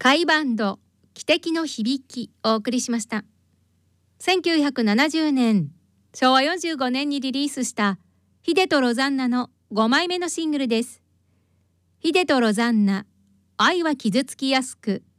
甲斐バンド汽笛の響きをお送りしました。1970年昭和45年にリリースしたヒデとロザンナの5枚目のシングルです。ヒデとロザンナ、愛は傷つきやすく